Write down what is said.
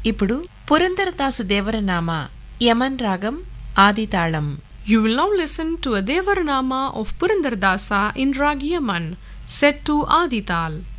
ఇప్పుడు పురందరదాసు దేవరనామ యమన్ రాగం ఆదితాళం. You will now listen to a Devaranama of Purandaradasa in Rag Yaman, set to Adital.